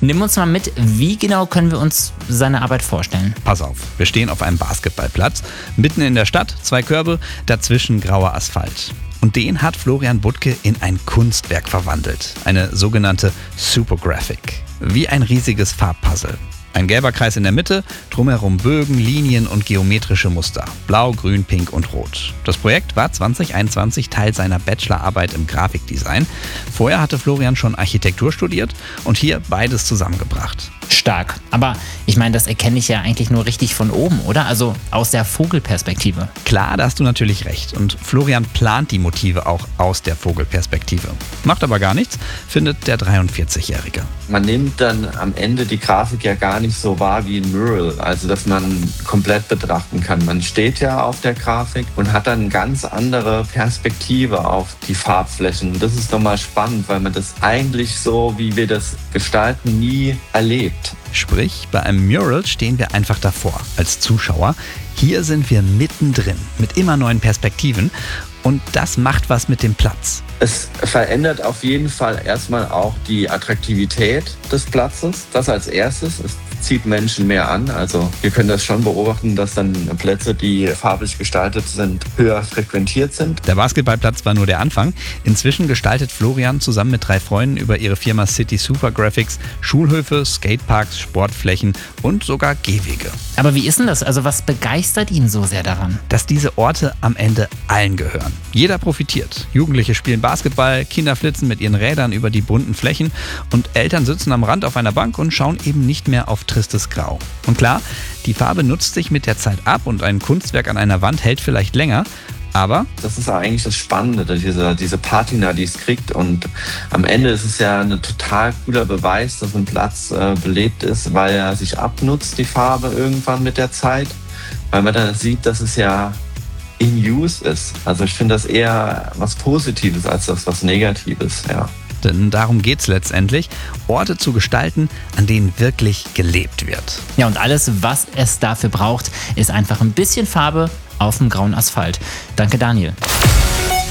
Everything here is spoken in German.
Nimm uns mal mit, wie genau können wir uns seine Arbeit vorstellen? Pass auf, wir stehen auf einem Basketballplatz, mitten in der Stadt, 2 Körbe, dazwischen grauer Asphalt. Und den hat Florian Butke in ein Kunstwerk verwandelt, eine sogenannte Supergraphic, wie ein riesiges Farbpuzzle. Ein gelber Kreis in der Mitte, drumherum Bögen, Linien und geometrische Muster. Blau, grün, pink und rot. Das Projekt war 2021 Teil seiner Bachelorarbeit im Grafikdesign. Vorher hatte Florian schon Architektur studiert und hier beides zusammengebracht. Stark. Aber ich meine, das erkenne ich ja eigentlich nur richtig von oben, oder? Also aus der Vogelperspektive. Klar, da hast du natürlich recht. Und Florian plant die Motive auch aus der Vogelperspektive. Macht aber gar nichts, findet der 43-Jährige. Man nimmt dann am Ende die Grafik ja gar nicht so wahr wie ein Mural, also dass man komplett betrachten kann. Man steht ja auf der Grafik und hat dann eine ganz andere Perspektive auf die Farbflächen. Das ist nochmal spannend, weil man das eigentlich so, wie wir das gestalten, nie erlebt. Sprich, bei einem Mural stehen wir einfach davor, als Zuschauer. Hier sind wir mittendrin, mit immer neuen Perspektiven. Und das macht was mit dem Platz. Es verändert auf jeden Fall erstmal auch die Attraktivität des Platzes. Das als erstes. Es zieht Menschen mehr an. Also wir können das schon beobachten, dass dann Plätze, die farbig gestaltet sind, höher frequentiert sind. Der Basketballplatz war nur der Anfang. Inzwischen gestaltet Florian zusammen mit 3 Freunden über ihre Firma City Super Graphics Schulhöfe, Skateparks, Sportflächen und sogar Gehwege. Aber wie ist denn das? Also was begeistert ihn so sehr daran? Dass diese Orte am Ende allen gehören. Jeder profitiert. Jugendliche spielen Basketball, Kinder flitzen mit ihren Rädern über die bunten Flächen und Eltern sitzen am Rand auf einer Bank und schauen eben nicht mehr auf tristes Grau. Und klar, die Farbe nutzt sich mit der Zeit ab und ein Kunstwerk an einer Wand hält vielleicht länger, aber das ist eigentlich das Spannende, diese Patina, die es kriegt. Und am Ende ist es ja ein total cooler Beweis, dass ein Platz belebt ist, weil er sich abnutzt, die Farbe irgendwann mit der Zeit. Weil man dann sieht, dass es ja in use ist. Also ich finde das eher was Positives als das was Negatives, ja. Denn darum geht's letztendlich, Orte zu gestalten, an denen wirklich gelebt wird. Ja, und alles, was es dafür braucht, ist einfach ein bisschen Farbe auf dem grauen Asphalt. Danke, Daniel.